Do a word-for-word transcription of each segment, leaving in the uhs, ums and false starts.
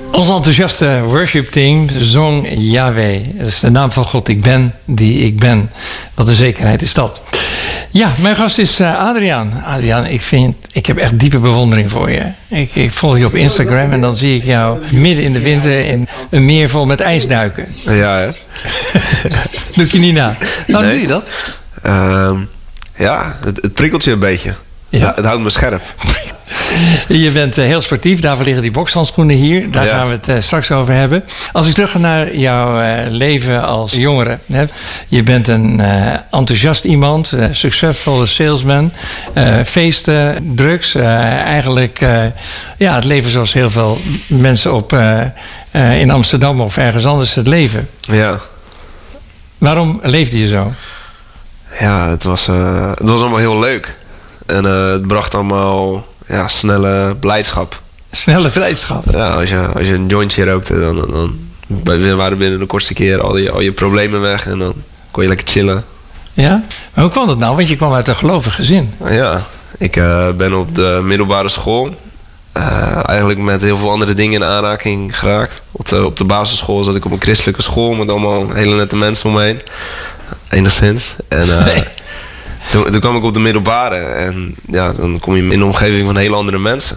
Ons enthousiaste worshipteam zong Yahweh. Dat is de naam van God, ik ben die ik ben. Wat een zekerheid is dat. Ja, mijn gast is uh, Adriaan. Adriaan, ik, vind, ik heb echt diepe bewondering voor je. Ik, ik volg je op Instagram en dan zie ik jou midden in de winter in een meer vol met ijs duiken. Ja, hè? Doe ik je niet na. Waarom Nee. doe je dat? Uh, ja, het, het prikkelt je een beetje. Ja. Het, het houdt me scherp. Je bent uh, heel sportief, daarvoor liggen die bokshandschoenen hier. Daar Ja. gaan we het uh, straks over hebben. Als ik terug ga naar jouw uh, leven als jongere. Hè? Je bent een uh, enthousiast iemand, uh, succesvolle salesman. Uh, feesten, drugs. Uh, eigenlijk uh, ja, het leven zoals heel veel mensen op, uh, uh, in Amsterdam of ergens anders het leven. Ja, Waarom leefde je zo? ja het, was, uh, het was allemaal heel leuk. En uh, het bracht allemaal ja, snelle blijdschap. Snelle vrijdschap. Ja, als je, als je een jointje rookte, dan, dan, dan waren binnen de kortste keer al je, al je problemen weg. En dan kon je lekker chillen. Ja? Maar hoe kwam dat nou? Want je kwam uit een gelovig gezin. Ja, ik uh, ben op de middelbare school uh, eigenlijk met heel veel andere dingen in aanraking geraakt. Op de, op de basisschool zat ik op een christelijke school met allemaal hele nette mensen om me heen. Enigszins. En uh, Nee. toen, toen kwam ik op de middelbare en ja, dan kom je in de omgeving van hele andere mensen.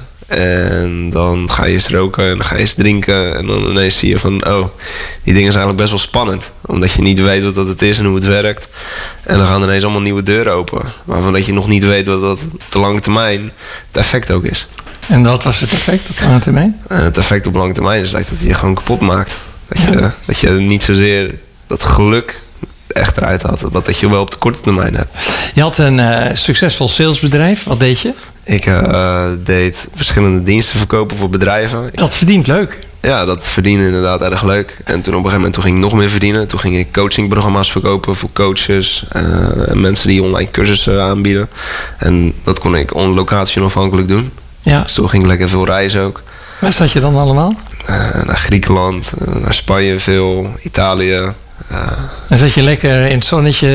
En dan ga je eens roken en dan ga je eens drinken. En dan ineens zie je van, oh, die dingen zijn eigenlijk best wel spannend. Omdat je niet weet wat dat het is en hoe het werkt. En dan gaan ineens allemaal nieuwe deuren open. Waarvan dat je nog niet weet wat dat op de lange termijn het effect ook is. En wat was het effect op lange termijn? En het effect op lange termijn is dat het je gewoon kapot maakt. Dat je, Ja. dat je niet zozeer dat geluk echt eruit had. Wat dat je wel op de korte termijn hebt. Je had een uh, succesvol salesbedrijf. Wat deed je? Ik uh, deed verschillende diensten verkopen voor bedrijven. Dat verdient leuk. Ja, dat verdiende inderdaad erg leuk. En toen op een gegeven moment toen ging ik nog meer verdienen. Toen ging ik coachingprogramma's verkopen voor coaches. Uh, en mensen die online cursussen aanbieden. En dat kon ik on locatie onafhankelijk doen. Ja. Dus toen ging ik lekker veel reizen ook. Waar zat je dan allemaal? Uh, naar Griekenland, uh, naar Spanje veel, Italië. Uh, Dan zat je lekker in het zonnetje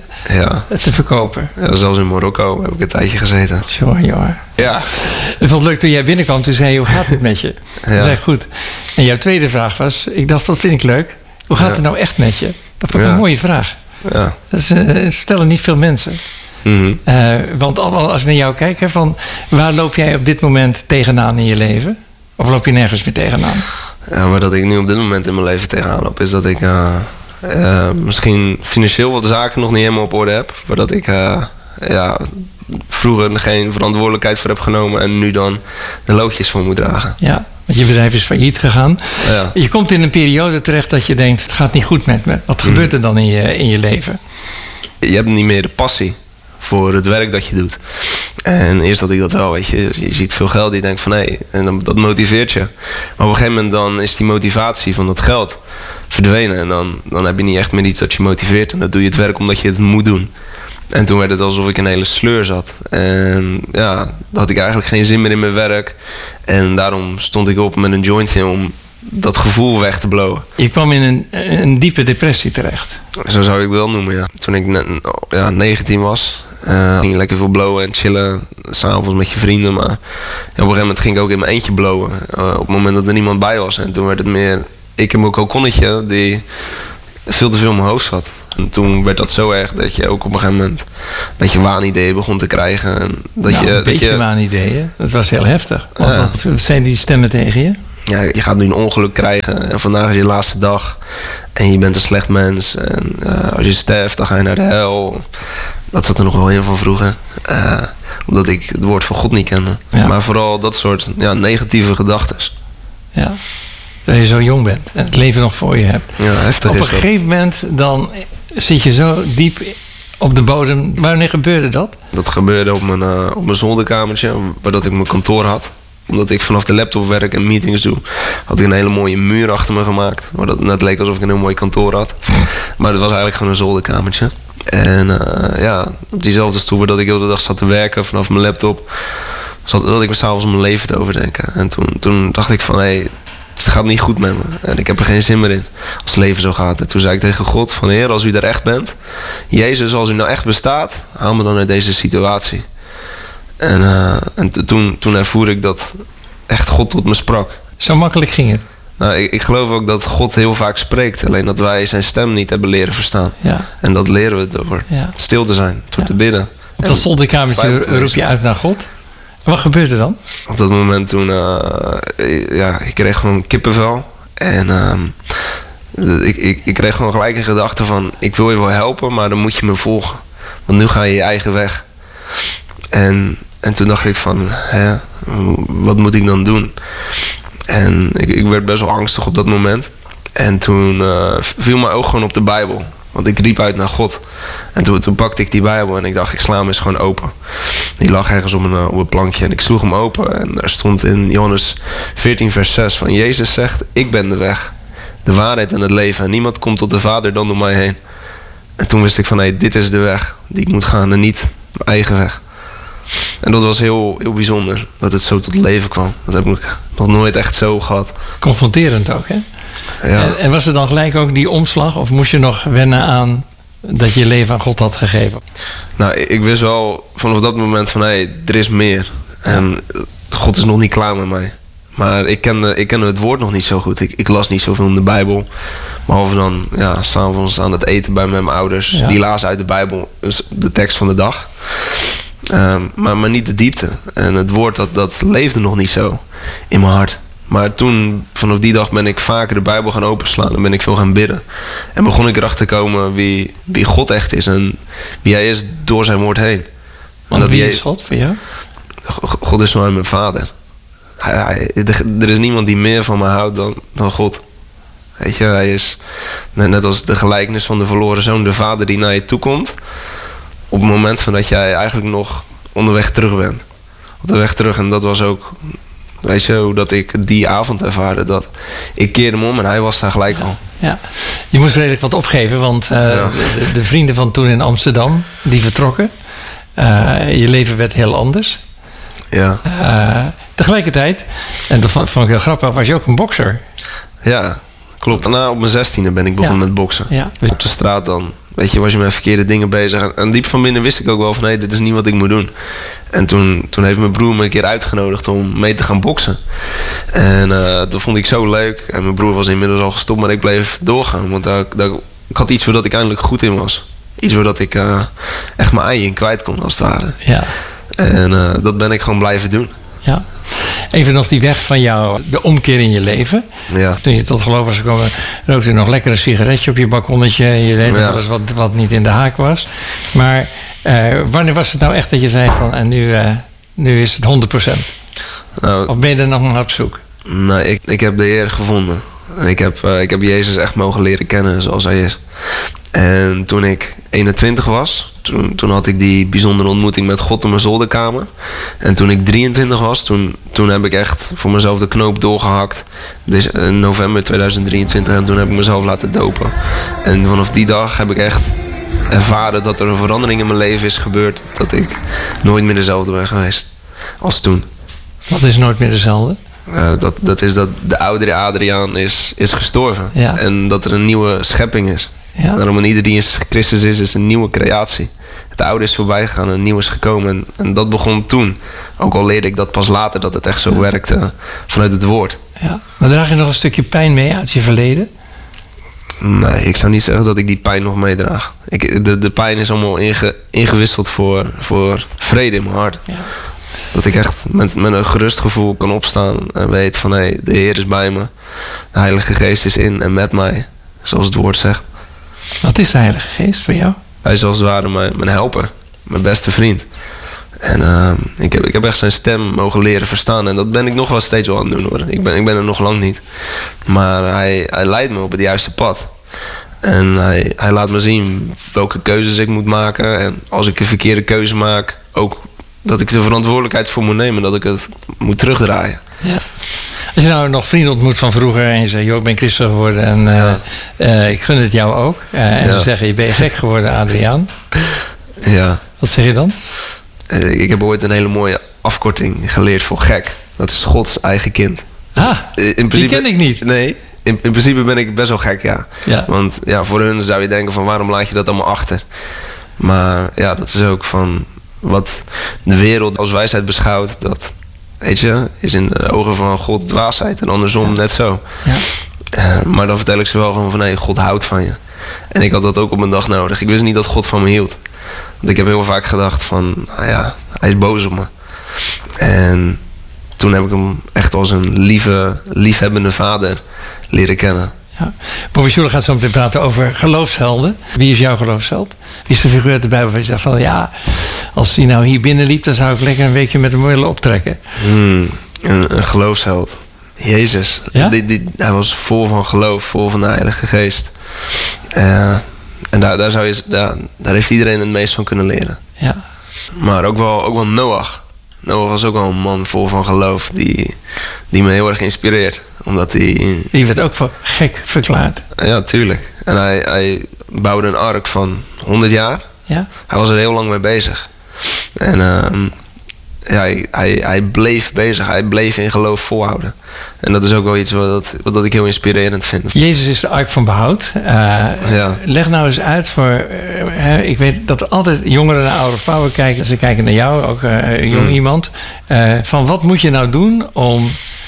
ja. te verkopen. Ja, zelfs in Marokko heb ik een tijdje gezeten. Jongen, jongen. Ja. Ik vond het leuk toen jij binnenkwam. Toen zei je, hoe gaat het met je? Ja. Dat zei goed. En jouw tweede vraag was, ik dacht, dat vind ik leuk. Hoe gaat Ja. het nou echt met je? Dat vond ik Ja. een mooie vraag. Ja. Dat is, uh, stellen niet veel mensen. Mm-hmm. Uh, want als ik naar jou kijk, hè, van, waar loop jij op dit moment tegenaan in je leven? Of loop je nergens meer tegenaan? Ja, maar dat ik nu op dit moment in mijn leven tegenaan loop, is dat ik uh, uh, misschien financieel wat zaken nog niet helemaal op orde heb. Maar dat ik uh, ja, vroeger geen verantwoordelijkheid voor heb genomen en nu dan de loodjes voor moet dragen. Ja, want je bedrijf is failliet gegaan. Ja. Je komt in een periode terecht dat je denkt, het gaat niet goed met me. Wat gebeurt er dan in je, in je leven? Je hebt niet meer de passie voor het werk dat je doet. En eerst had ik dat wel, weet je. Je ziet veel geld, je denkt van hé, hey, en dan, dat motiveert je. Maar op een gegeven moment dan is die motivatie van dat geld verdwenen. En dan, dan heb je niet echt meer iets dat je motiveert. En dan doe je het werk omdat je het moet doen. En toen werd het alsof ik in een hele sleur zat. En ja, dan had ik eigenlijk geen zin meer in mijn werk. En daarom stond ik op met een jointje om dat gevoel weg te blowen. Je kwam in een, een diepe depressie terecht. Zo zou ik het wel noemen, ja. Toen ik ne- ja, negentien was, uh, ging ik lekker veel blowen en chillen. S'avonds met je vrienden. Maar ja, op een gegeven moment ging ik ook in mijn eentje blowen. Uh, op het moment dat er niemand bij was. En toen werd het meer ik en mijn kokonnetje die veel te veel in mijn hoofd zat. En toen werd dat zo erg dat je ook op een gegeven moment een beetje waanideeën begon te krijgen. En dat nou, je, een dat beetje je, waanideeën. Dat was heel heftig. Want Ja. wat zijn die stemmen tegen je? ja, je gaat nu een ongeluk krijgen en vandaag is je laatste dag. En je bent een slecht mens. En uh, als je sterft, dan ga je naar de hel. Dat zat er nog wel in van vroeger. Uh, omdat ik het woord van God niet kende. Ja. Maar vooral dat soort ja, negatieve gedachten. Ja. Dat je zo jong bent en het leven nog voor je hebt. Ja, heftig Op is een dat. gegeven moment dan zit je zo diep op de bodem. Wanneer gebeurde dat? Dat gebeurde op mijn, uh, op mijn zolderkamertje, waar dat ik mijn kantoor had. Omdat ik vanaf de laptop werk en meetings doe, had ik een hele mooie muur achter me gemaakt. Waar dat net leek alsof ik een heel mooi kantoor had. Maar het was eigenlijk gewoon een zolderkamertje. En uh, ja, op diezelfde stoel waar dat ik de hele dag zat te werken vanaf mijn laptop, zat, zat ik me s'avonds om mijn leven te overdenken. En toen, toen dacht ik van, hé, hey, het gaat niet goed met me. En ik heb er geen zin meer in als het leven zo gaat. En toen zei ik tegen God van, Heer, als u er echt bent, Jezus, als u nou echt bestaat, haal me dan uit deze situatie. En, uh, en t- toen, toen ervoer ik dat echt God tot me sprak. Zo makkelijk ging het. Nou, ik, ik geloof ook dat God heel vaak spreekt. Alleen dat wij zijn stem niet hebben leren verstaan. Ja. En dat leren we door Ja. stil te zijn, door Ja. te bidden. Op dat zolderkamertje roep je uit naar God. Wat gebeurt er dan? Op dat moment toen, uh, ja, ik kreeg gewoon kippenvel. En uh, ik, ik, ik kreeg gewoon gelijk een gedachte van, ik wil je wel helpen, maar dan moet je me volgen. Want nu ga je je eigen weg. En, en toen dacht ik van, hè, wat moet ik dan doen? En ik, ik werd best wel angstig op dat moment. En toen uh, viel mijn oog gewoon op de Bijbel. Want ik riep uit naar God. En toen, toen pakte ik die Bijbel en ik dacht, ik sla hem eens gewoon open. Die lag ergens op een, op een plankje en ik sloeg hem open. En daar stond in Johannes veertien vers zes van, Jezus zegt, ik ben de weg, de waarheid en het leven. En niemand komt tot de Vader dan door mij heen. En toen wist ik van, hé, hey, dit is de weg die ik moet gaan en niet mijn eigen weg. En dat was heel, heel bijzonder, dat het zo tot leven kwam. Dat heb ik nog nooit echt zo gehad. Confronterend ook, hè? Ja. En, en was er dan gelijk ook die omslag? Of moest je nog wennen aan dat je je leven aan God had gegeven? Nou, ik, ik wist wel vanaf dat moment van, hé, hey, er is meer. En God is nog niet klaar met mij. Maar ik kende, ik kende het woord nog niet zo goed. Ik, ik las niet zoveel in de Bijbel. Behalve dan, ja, 's avonds aan het eten bij mijn ouders. Ja. Die lazen uit de Bijbel, dus de tekst van de dag. Um, maar, maar niet de diepte. En het woord, dat, dat leefde nog niet zo in mijn hart. Maar toen, vanaf die dag ben ik vaker de Bijbel gaan openslaan. En ben ik veel gaan bidden. En begon ik erachter te komen wie, wie God echt is. En wie hij is door zijn woord heen. Want wie is God voor jou? God is voor mij mijn vader. Hij, hij, er is niemand die meer van me houdt dan, dan God. Weet je, hij is net, net als de gelijkenis van de verloren zoon. De vader die naar je toe komt. Op het moment van dat jij eigenlijk nog onderweg terug bent. Op de weg terug. En dat was ook, weet je, hoe dat ik die avond ervaarde. Dat ik keerde hem om en hij was daar gelijk al. Ja, je moest redelijk wat opgeven. Want uh, ja. de, de vrienden van toen in Amsterdam, die vertrokken. Uh, je leven werd heel anders. Ja. Uh, tegelijkertijd, en dat vond ik heel grappig, was je ook een bokser. Ja, klopt. Daarna op mijn zestiende ben ik begonnen ja. met boksen. Ja. Op de straat dan, weet je, was je met verkeerde dingen bezig. En diep van binnen wist ik ook wel van, hé, hey, dit is niet wat ik moet doen. En toen, toen heeft mijn broer me een keer uitgenodigd om mee te gaan boksen. En uh, dat vond ik zo leuk. En mijn broer was inmiddels al gestopt, maar ik bleef doorgaan. Want uh, dat, ik had iets waar dat ik eindelijk goed in was. Iets waar dat ik uh, echt mijn ei in kwijt kon, als het ware. Ja. En uh, dat ben ik gewoon blijven doen. Ja. Even nog die weg van jou, de omkeer in je leven. Ja. Toen je tot geloof was gekomen, rookte je nog lekker een sigaretje op je balkonnetje. Je deed ja. alles wat, wat niet in de haak was. Maar uh, wanneer was het nou echt dat je zei van, en nu, uh, nu is het honderd procent? Nou, of ben je er nog naar op zoek? Nee, ik, ik heb de Heer gevonden. En ik heb, uh, ik heb Jezus echt mogen leren kennen zoals hij is. En toen ik eenentwintig was, toen, toen had ik die bijzondere ontmoeting met God in mijn zolderkamer. En toen ik drieëntwintig was, toen, toen heb ik echt voor mezelf de knoop doorgehakt. Dus in november tweeduizend drieëntwintig, en toen heb ik mezelf laten dopen. En vanaf die dag heb ik echt ervaren dat er een verandering in mijn leven is gebeurd. Dat ik nooit meer dezelfde ben geweest als toen. Wat is nooit meer dezelfde? Uh, dat, dat is dat de oudere Adriaan is, is gestorven. Ja. En dat er een nieuwe schepping is. Ja. Daarom en ieder die in Christus is, is een nieuwe creatie. Het oude is voorbij gegaan en een nieuw is gekomen. En, en dat begon toen. Ook al leerde ik dat pas later, dat het echt zo ja. werkte vanuit het woord. Ja. Maar draag je nog een stukje pijn mee uit je verleden? Nee, ik zou niet zeggen dat ik die pijn nog meedraag. Ik, de, de pijn is allemaal inge, ingewisseld voor, voor vrede in mijn hart. Ja. Dat ik echt met, met een gerust gevoel kan opstaan en weet van, hé, hey, de Heer is bij me. De Heilige Geest is in en met mij, zoals het woord zegt. Wat is de Heilige Geest voor jou? Hij is als het ware mijn, mijn helper, mijn beste vriend. En uh, ik, heb, ik heb echt zijn stem mogen leren verstaan. En dat ben ik nog wel steeds wel aan het doen, hoor. Ik ben, ik ben er nog lang niet. Maar hij, hij leidt me op het juiste pad. En hij, hij laat me zien welke keuzes ik moet maken. En als ik een verkeerde keuze maak, ook dat ik de verantwoordelijkheid voor moet nemen. Dat ik het moet terugdraaien. Ja. Als je nou nog vrienden ontmoet van vroeger en je zegt, joh, ik ben christen geworden en uh, ja. uh, ik gun het jou ook. Uh, en ja. ze zeggen, je bent gek geworden, Adriaan. Ja. Wat zeg je dan? Uh, ik heb ooit een hele mooie afkorting geleerd voor gek. Dat is Gods eigen kind. Ah, in principe, die ken ik niet. Nee, in, in principe ben ik best wel gek, ja. ja. Want ja, voor hun zou je denken van, waarom laat je dat allemaal achter? Maar ja, dat is ook van wat de wereld als wijsheid beschouwt. Dat, weet je, is in de ogen van God dwaasheid en andersom ja. net zo. Ja. Uh, maar dan vertel ik ze wel gewoon van, nee, God houdt van je. En ik had dat ook op een dag nodig. Ik wist niet dat God van me hield. Want ik heb heel vaak gedacht van, nou ja, hij is boos op me. En toen heb ik hem echt als een lieve, liefhebbende vader leren kennen. Ja. Bobby Schuller gaat zo meteen praten over geloofshelden. Wie is jouw geloofsheld? Wie is de figuur uit de Bijbel waar je zegt van, ja, als die nou hier binnenliep, dan zou ik lekker een weekje met hem willen optrekken? Hmm, een, een geloofsheld. Jezus. Ja? Die, die, hij was vol van geloof, vol van de Heilige Geest. Uh, en daar, daar, zou je, daar, daar heeft iedereen het meest van kunnen leren. Ja. Maar ook wel, ook wel Noach. Noach was ook wel een man vol van geloof die, die me heel erg inspireert. Omdat hij... Die werd ook voor gek verklaard. Ja, tuurlijk. En hij, hij bouwde een ark van honderd jaar. Ja? Hij was er heel lang mee bezig. En uh, ja, hij, hij, hij bleef bezig. Hij bleef in geloof volhouden. En dat is ook wel iets wat, wat, wat ik heel inspirerend vind. Jezus is de ark van behoud. Uh, ja. Leg nou eens uit voor... Uh, ik weet dat er altijd jongeren naar Hour of Power kijken. Ze kijken naar jou, ook uh, jong mm. iemand. Uh, van wat moet je nou doen om...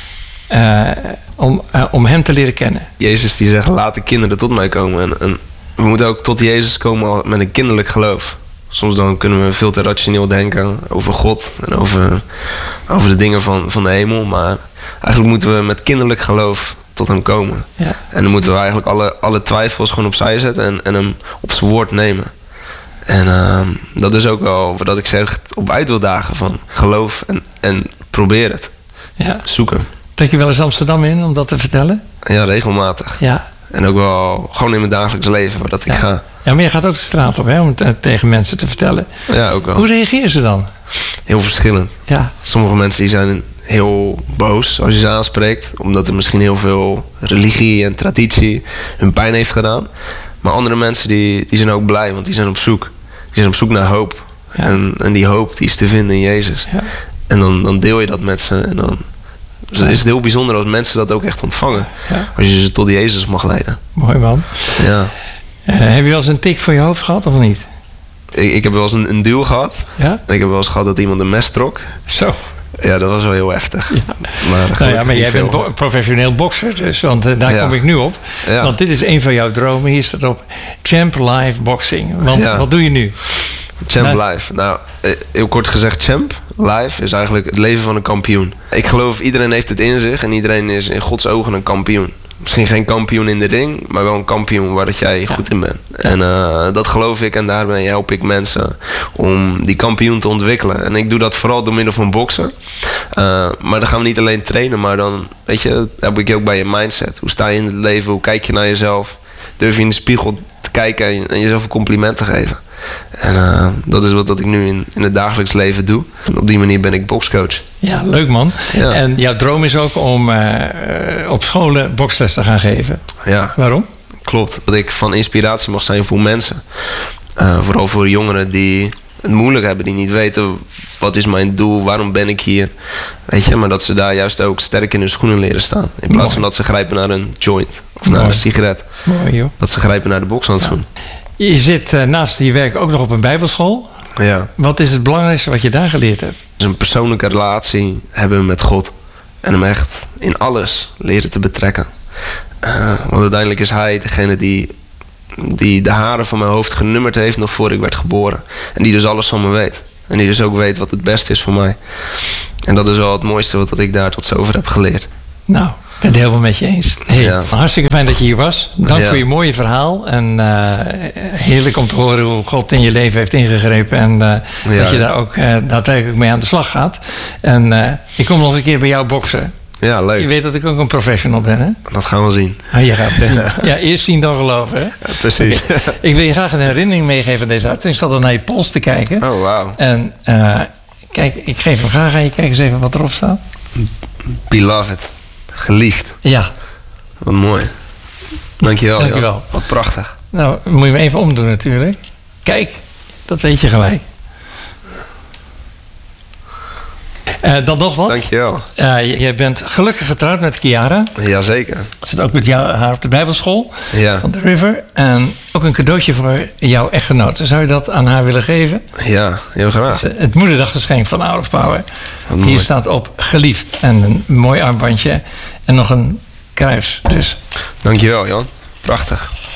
Uh, om, uh, om hem te leren kennen? Jezus die zegt, laat de kinderen tot mij komen. En, en we moeten ook tot Jezus komen met een kinderlijk geloof. Soms dan kunnen we veel te rationeel denken over God en over, over de dingen van, van de hemel. Maar eigenlijk moeten we met kinderlijk geloof tot hem komen. Ja. En dan moeten we eigenlijk alle, alle twijfels gewoon opzij zetten en, en hem op zijn woord nemen. En uh, dat is ook wel wat ik zeg, op uit wil dagen van geloof en, en probeer het. Ja. Zoek hem. Trek je wel eens Amsterdam in om dat te vertellen? Ja, regelmatig. Ja. En ook wel gewoon in mijn dagelijks leven waar dat ik ja. ga. Ja, maar je gaat ook de straat op, hè, om het tegen mensen te vertellen. Ja, ook wel. Hoe reageren ze dan? Heel verschillend. Ja. Sommige mensen die zijn heel boos als je ze aanspreekt. Omdat er misschien heel veel religie en traditie hun pijn heeft gedaan. Maar andere mensen die, die zijn ook blij, want die zijn op zoek. Die zijn op zoek naar hoop. Ja. En, en die hoop die is te vinden in Jezus. Ja. En dan, dan deel je dat met ze. En dan dus is het heel bijzonder als mensen dat ook echt ontvangen. Ja. Als je ze tot Jezus mag leiden. Mooi man. Ja. Uh, heb je wel eens een tik voor je hoofd gehad of niet? Ik, ik heb wel eens een, een duw gehad. Ja? En ik heb wel eens gehad dat iemand een mes trok. Zo. Ja, dat was wel heel heftig. Ja. Maar, nou ja, maar jij bent bo- professioneel bokser, dus, want uh, daar ja. kom ik nu op. Ja. Want dit is een van jouw dromen. Hier staat op Champ Live Boxing. Want ja. wat doe je nu? Champ nou, Live. Nou, heel kort gezegd, Champ Live is eigenlijk het leven van een kampioen. Ik geloof, iedereen heeft het in zich en iedereen is in Gods ogen een kampioen. Misschien geen kampioen in de ring, maar wel een kampioen waar dat jij ja. goed in bent. Ja. En uh, dat geloof ik en daarbij help ik mensen om die kampioen te ontwikkelen. En ik doe dat vooral door middel van boksen. Uh, maar dan gaan we niet alleen trainen, maar dan, weet je, heb ik ook bij je mindset. Hoe sta je in het leven? Hoe kijk je naar jezelf? Durf je in de spiegel te kijken en, en jezelf een compliment te geven? En uh, dat is wat dat ik nu in, in het dagelijks leven doe. En op die manier ben ik bokscoach. Ja, leuk man. Ja. En jouw droom is ook om uh, op scholen boksles te gaan geven. Ja. Waarom? Klopt. Dat ik van inspiratie mag zijn voor mensen. Uh, vooral voor jongeren die het moeilijk hebben. Die niet weten, wat is mijn doel? Waarom ben ik hier? Weet je, maar dat ze daar juist ook sterk in hun schoenen leren staan. In plaats Mooi. van dat ze grijpen naar een joint. Of Mooi. naar een sigaret. Mooi, joh. Dat ze grijpen naar de bokshandschoen. Ja. Je zit uh, naast je werk ook nog op een bijbelschool. Ja. Wat is het belangrijkste wat je daar geleerd hebt? Dus een persoonlijke relatie hebben met God. En hem echt in alles leren te betrekken. Uh, want uiteindelijk is hij degene die, die de haren van mijn hoofd genummerd heeft nog voor ik werd geboren. En die dus alles van me weet. En die dus ook weet wat het beste is voor mij. En dat is wel het mooiste wat ik daar tot zover heb geleerd. Nou, ik ben het helemaal met je eens. Hey, ja. Hartstikke fijn dat je hier was. Dank ja. voor je mooie verhaal. En uh, heerlijk om te horen hoe God in je leven heeft ingegrepen. En uh, ja. dat je daar ook uh, daadwerkelijk mee aan de slag gaat. En uh, ik kom nog een keer bij jou boksen. Ja, leuk. Je weet dat ik ook een professional ben, hè? Dat gaan we zien. Ah, je gaat het zien. Ja, eerst zien dan geloven, hè? Ja, precies. Okay. Ik wil je graag een herinnering meegeven aan deze uitzending. Ik zat al naar je pols te kijken. Oh, wauw. En uh, kijk, ik geef hem graag aan je. Kijk eens even wat erop staat. Beloved. Geliefd. Ja. Wat mooi. Dankjewel. Dankjewel. Joh. Wat prachtig. Nou, moet je hem even omdoen natuurlijk. Kijk, dat weet je gelijk. Uh, dan nog wat. Dankjewel. Uh, jij bent gelukkig getrouwd met Kiara. Jazeker. Ze zit ook met jou, haar op de Bijbelschool ja. van The River. En ook een cadeautje voor jouw echtgenoot. Zou je dat aan haar willen geven? Ja, heel graag. Het, het moederdaggeschenk van Hour of Power. Hier staat op geliefd. En een mooi armbandje. En nog een Cruijffs dus. Dankjewel, Jan. Prachtig.